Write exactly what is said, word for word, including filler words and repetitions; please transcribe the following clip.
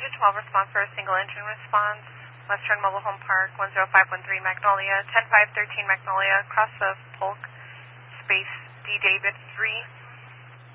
engine twelve, response for a single engine response. Western Mobile Home Park, one zero five one three Magnolia, ten five thirteen Magnolia, across the Polk, space D David three.